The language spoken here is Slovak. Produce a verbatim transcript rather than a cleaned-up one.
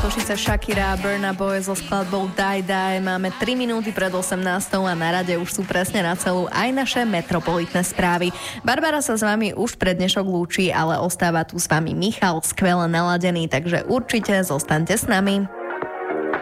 Košice Shakira a Burna Boy so skladbou Die Die. Máme tri minúty pred osemnástou a na rade už sú presne na celú aj naše metropolitné správy. Barbara sa s vami už pred dnešok lúči, ale ostáva tu s vami Michal, skvele naladený, takže určite zostaňte s nami.